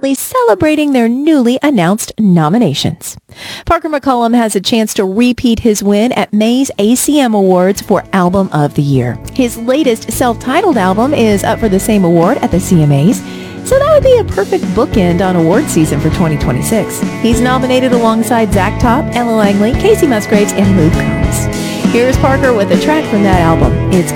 proudly celebrating their newly announced nominations. Parker McCollum has a chance to repeat his win at May's ACM Awards for Album of the Year. His latest self-titled album is up for the same award at the CMAs, so that would be a perfect bookend on award season for 2026. He's nominated alongside Zach Top, Ella Langley, Casey Musgraves, and Luke Combs. Here's Parker with a track from that album. It's